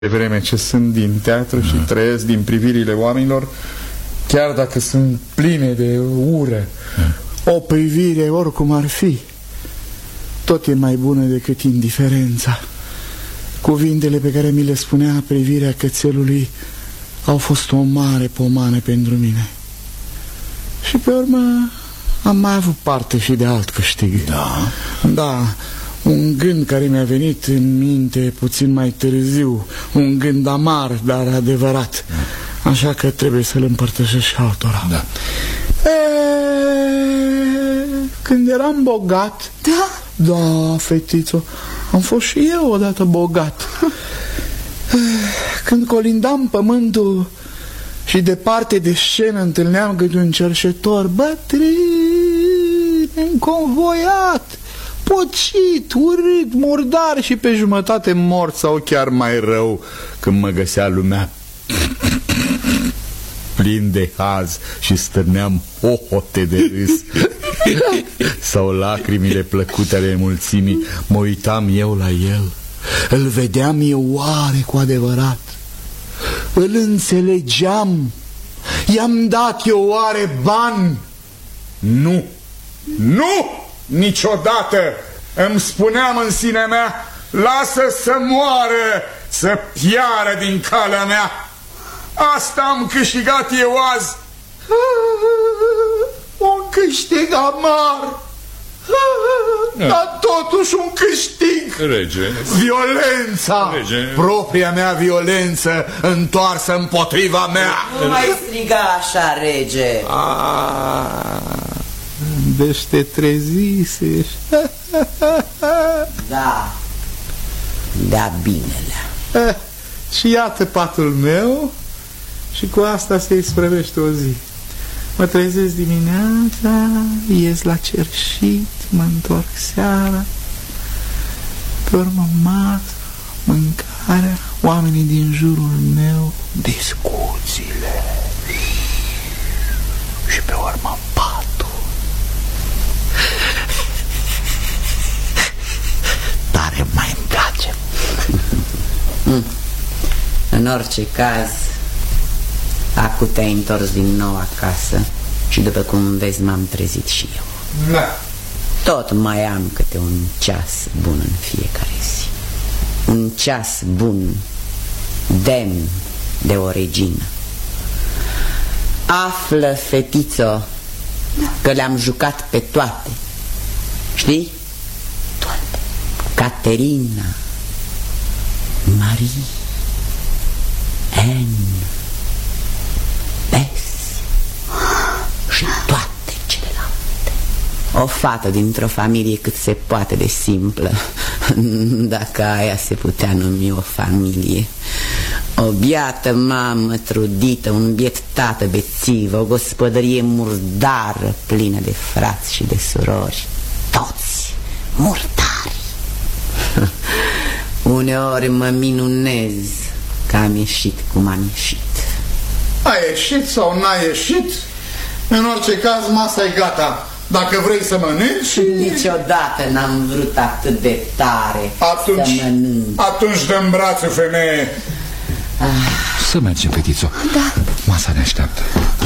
De vreme ce sunt din teatru și trăiesc din privirile oamenilor, chiar dacă sunt pline de ură, o privire oricum ar fi, tot e mai bună decât indiferența. Cuvintele pe care mi le spunea privirea cățelului au fost o mare pomană pentru mine. Și pe urmă am mai avut parte și de alt câștig. Da? Da, un gând care mi-a venit în minte puțin mai târziu. Un gând amar, dar adevărat. Așa că trebuie să-l împărtășesc și altora. Da. Când eram bogat... Da? Da, fetițo, am fost și eu odată bogat. Când colindam pământul și departe de scenă întâlneam câte un cerșetor bătrân, înconvoiat, pocit, urât, murdar și pe jumătate mort sau chiar mai rău, când mă găsea lumea plin de haz și stârneam hohote de râs sau lacrimile plăcute ale mulțimii, mă uitam eu la el, îl vedeam eu oare cu adevărat, îl înțelegeam, i-am dat eu oare bani? Nu, nu, niciodată. Îmi spuneam în sinea mea, lasă să moară, să piară din calea mea. Asta am câștigat eu azi. Un câștig amar, dar totuși un câștig. Rege. Violența, Rege. propria mea violență întoarsă împotriva mea. Nu mai striga așa, rege. Deci te trezise. Da, de-a binelea. Și iată patul meu și cu asta se isprăvește o zi. Mă trezesc dimineața, ies la cerșit, mă întorc seara, pe urmă masă, mâncarea, oamenii din jurul meu, discuțiile și pe urmă patul. Tare mai îmi place. În orice caz, acum te-ai întors din nou acasă și după cum vezi m-am trezit și eu. Da. Tot mai am câte un ceas bun în fiecare zi. Un ceas bun, demn de o regină. Află, fetițo, că le-am jucat pe toate. Știi? Toate. Caterina, Marie, Anne, Bessie și toate celelalte. O fată dintr-o familie cât se poate de simplă, dacă aia se putea numi o familie. O biată mamă trudită, un biet tată bețiv, o gospodărie murdară plină de frați și de surori, toți murdari. Uneori mă minunez că am ieșit cum am ieșit. A ieșit sau n-a ieșit? În orice caz, masa e gata. Dacă vrei să mănânci... Niciodată n-am vrut atât de tare să mănânc. Atunci dă-mi brațul, femeie. Să mergem, fetițo. Da. Masa ne așteaptă.